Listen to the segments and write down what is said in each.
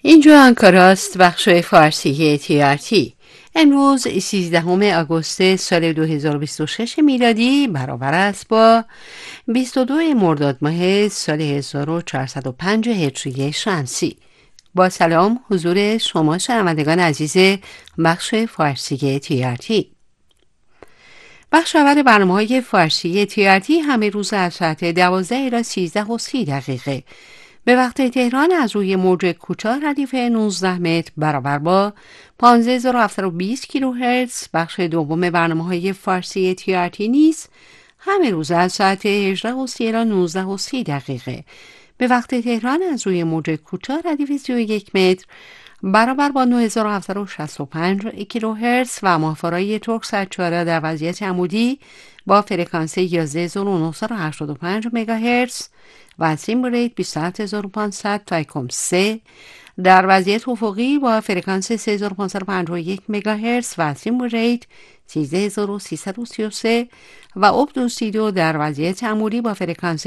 اینجا انکاراست، بخش فارسی TRT. امروز 13 آگوست سال 2026 میلادی برابر است با 22 مرداد ماه سال 1405 هجری شمسی. با سلام حضور شما شنوندگان عزیز بخش فارسی TRT. بخش اول برنامه‌های فارسی TRT همه روز از ساعت 12 الی 13:30 به وقت تهران از روی موج کوتاه ردیف 19 متر برابر با 15720 کیلوهرتز. بخش دوم برنامه‌های فارسی TRT نیز همه روز از ساعت 18:30 الی 19:30 به وقت تهران از روی موج کوتاه ردیف 31 متر برابر با 9765 کیلوهرتز و ماهواره‌ای ترکسات 4 در وضعیت عمودی با فرکانس 11985 مگاهرتز و سیم ریت 27500 تا 3 در وضعیت افقی با فرکانس 3551 مگاهرتز و سیم ریت 13333 و ابدو در وضعیت عمودی با فرکانس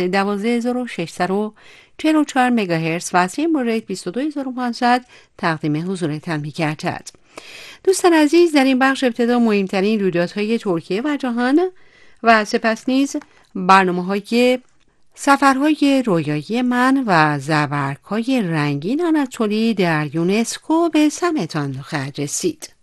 12644 مگاهرتز و سیم ریت 22500 تقدیم حضورتان می‌گردد. دوستان عزیز، در این بخش ابتدا مهمترین رویدادهای ترکیه و جهان و سپس نیز برنامه‌های سفرهای رویایی من و زورق‌های رنگین آناتولی در یونسکو به سمتان خواهد رسید.